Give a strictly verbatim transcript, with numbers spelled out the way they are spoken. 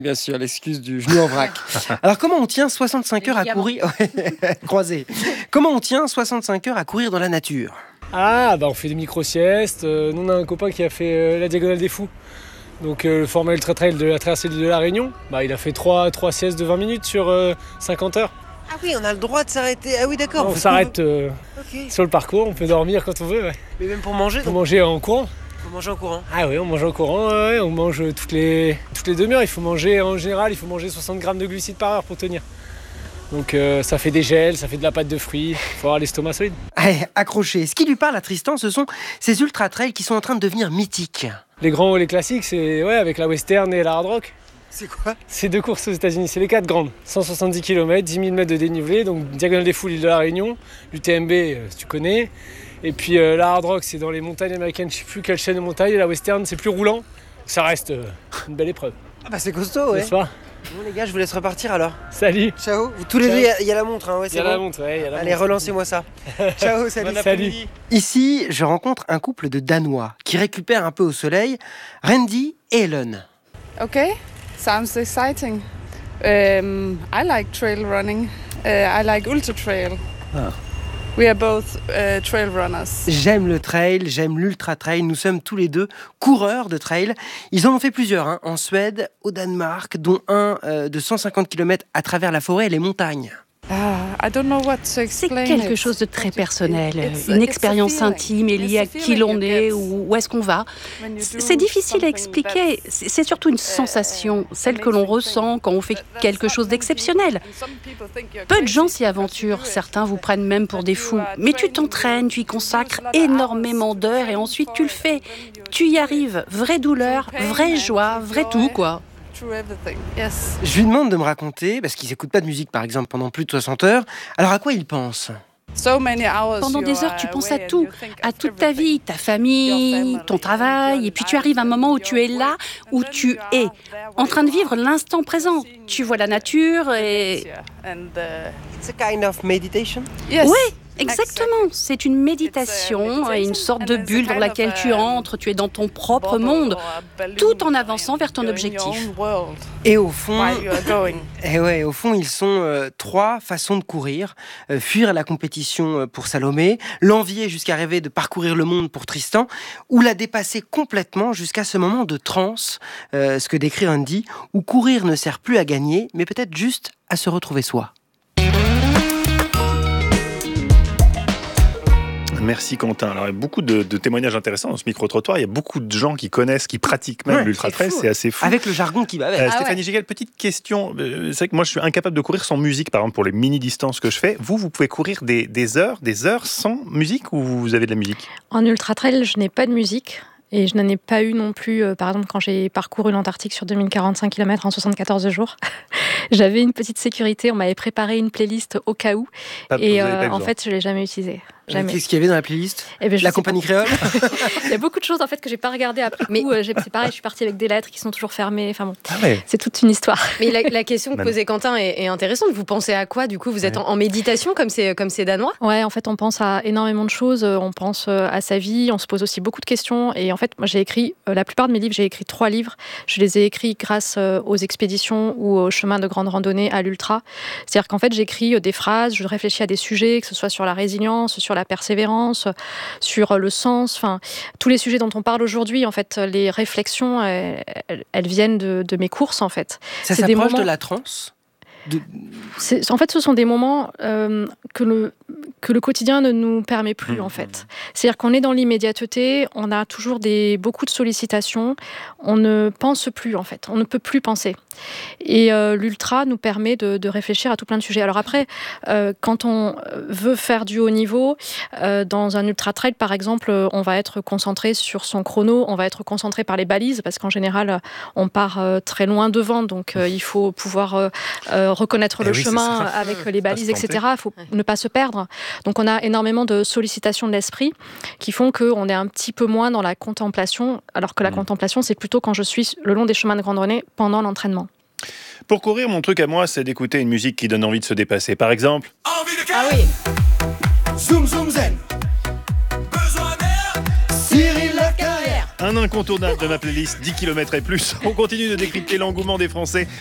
Bien sûr, l'excuse du genou en vrac. Alors, comment on tient soixante-cinq heures à courir croisé. Comment on tient soixante-cinq heures à courir dans la nature? Ah, bah on fait des micro-siestes. Euh, nous, on a un copain qui a fait euh, la Diagonale des Fous. Donc, euh, le format ultra trail de la traversée de la Réunion. Bah, il a fait trois siestes de vingt minutes sur euh, cinquante heures. Ah oui, on a le droit de s'arrêter. Ah oui, d'accord. On s'arrête euh, okay. sur le parcours, on peut dormir quand on veut. Ouais. Mais même pour manger? On peut manger en courant. On mange en courant. Ah oui, on mange en courant, ouais, on mange toutes les, toutes les demi-heures. Il faut manger, en général, il faut manger soixante grammes de glucides par heure pour tenir. Donc euh, ça fait des gels, ça fait de la pâte de fruits, il faut avoir l'estomac solide. Allez, accroché. Ce qui lui parle à Tristan, ce sont ces ultra-trails qui sont en train de devenir mythiques. Les grands hauts, les classiques, c'est ouais, avec la Western et la Hard Rock. C'est quoi? C'est deux courses aux États-Unis, c'est les quatre grandes. cent soixante-dix kilomètres, dix mille mètres de dénivelé, donc Diagonale des Fous, l'île de la Réunion, l'U T M B, euh, si tu connais. Et puis euh, la Hard Rock, c'est dans les montagnes américaines, je sais plus quelle chaîne de montagne, et la Western, c'est plus roulant. Ça reste euh, une belle épreuve. Ah bah c'est costaud, ouais. N'est-ce pas? Bon les gars, je vous laisse repartir alors. Salut. Ciao. Tous les Ciao. deux, il y, y a la montre, hein, ouais, c'est Il y a bon. la montre, ouais, il y a la Allez, montre. relancez-moi ça. Ciao, salut. Bon salut. Ici, je rencontre un couple de Danois qui récupèrent un peu au soleil, Randy et Ellen. Okay, sounds exciting. Um, I like trail running. Uh, I like ultra trail. Ah. We are both uh, trail runners. J'aime le trail, j'aime l'ultra trail. Nous sommes tous les deux coureurs de trail. Ils en ont fait plusieurs, hein, en Suède, au Danemark, dont un euh, de cent cinquante kilomètres à travers la forêt et les montagnes. Uh, I don't know what to C'est explain quelque it. chose de très personnel, It's- une it's a expérience feeling. intime et liée à It's a qui feeling l'on you est get ou où est-ce qu'on va. when you do C'est difficile à something expliquer, that's, c'est c'est surtout une sensation, celle que l'on ressent quand on fait quelque chose d'exceptionnel. Peu de gens s'y aventurent, certains vous prennent même pour des fous. Mais tu t'entraînes, tu y consacres énormément d'heures et ensuite tu le fais. Tu y arrives, vraie douleur, vraie joie, vrai tout quoi. Through everything. Yes. Je lui demande de me raconter, parce qu'ils n'écoutent pas de musique par exemple pendant plus de soixante heures, alors à quoi ils pensent? So many hours Pendant you des heures, are tu penses à away and tout, you think à of toute ta everything. vie, ta famille, ton travail, et puis tu arrives à un moment où tu es là, où tu es, en train de vivre l'instant présent. Tu vois la nature et... And, uh, It's a kind of meditation. yes. Oui, exactement. C'est une méditation et une sorte de bulle dans laquelle tu entres, tu es dans ton propre monde, tout en avançant vers ton objectif. Et au fond, While you are going. et ouais, au fond, ils sont euh, trois façons de courir. Euh, fuir la compétition euh, pour Salomé, l'envier jusqu'à rêver de parcourir le monde pour Tristan, ou la dépasser complètement jusqu'à ce moment de transe, euh, ce que décrit Andy, où courir ne sert plus à gagner, mais peut-être juste à se retrouver soi. Merci Quentin. Alors, il y a beaucoup de, de témoignages intéressants dans ce micro-trottoir. Il y a beaucoup de gens qui connaissent, qui pratiquent même Ouais, l'ultra-trail. c'est fou. C'est assez fou. Avec le jargon qui va avec. Euh, Ah Stéphanie Gégel, petite question. Euh, C'est vrai que moi, je suis incapable de courir sans musique, par exemple, pour les mini-distances que je fais. Vous, vous pouvez courir des, des heures, des heures sans musique ou vous avez de la musique? En ultra-trail, je n'ai pas de musique. Et je n'en ai pas eu non plus, euh, par exemple, quand j'ai parcouru l'Antarctique sur deux mille quarante-cinq kilomètres en soixante-quatorze jours. J'avais une petite sécurité, on m'avait préparé une playlist au cas où. Pas- vous et avez euh, pas eu en besoin. fait, je ne l'ai jamais utilisée. Euh, Jamais. Qu'est-ce qu'il y avait dans la playlist? Eh ben, je La sais compagnie créole? Il y a beaucoup de choses en fait que j'ai pas regardé après. Mais euh, j'ai- c'est pareil, je suis partie avec des lettres qui sont toujours fermées. Enfin bon, Ah ouais. c'est toute une histoire. Mais la, la question que Manon. posait Quentin est, est intéressante. Vous pensez à quoi du coup? Vous êtes Ouais. en, en méditation comme c'est comme c'est danois? Ouais, en fait, on pense à énormément de choses. Euh, On pense euh, à sa vie, on se pose aussi beaucoup de questions. Et en fait, moi, j'ai écrit euh, la plupart de mes livres. J'ai écrit trois livres. Je les ai écrits grâce euh, aux expéditions ou aux chemins de grande randonnée à l'ultra. C'est-à-dire qu'en fait, j'écris euh, des phrases, je réfléchis à des sujets, que ce soit sur la résilience, sur la persévérance, sur euh, le sens. Enfin, tous les sujets dont on parle aujourd'hui, en fait, les réflexions, elles, elles- elles viennent de, de mes courses, en fait. Ça C'est des s'approche moments- de la transe? De- C'est- En fait, ce sont des moments euh, que, le, que le quotidien ne nous permet plus, Mmh. en fait. C'est-à-dire qu'on est dans l'immédiateté, on a toujours des, beaucoup de sollicitations, on ne pense plus, en fait. On ne peut plus penser. Et euh, l'ultra nous permet de, de réfléchir à tout plein de sujets. Alors après, euh, quand on veut faire du haut niveau, euh, dans un ultra trail, par exemple, on va être concentré sur son chrono, on va être concentré par les balises, parce qu'en général, on part euh, très loin devant, donc euh, il faut pouvoir euh, euh, reconnaître Eh le oui, c'est chemin ça. avec les balises, Pas se et cetera. Il faut ne pas se perdre. Donc on a énormément de sollicitations de l'esprit qui font qu'on est un petit peu moins dans la contemplation, alors que la Mm. contemplation, c'est plutôt quand je suis le long des chemins de grande randonnée pendant l'entraînement. Pour courir, mon truc à moi, c'est d'écouter une musique qui donne envie de se dépasser. Par exemple, Ah oui. Zoom zoom zen. Besoin d'air. Cyril Lacarrière. un un incontournable de ma playlist dix kilomètres et plus. On continue de décrypter l'engouement des Français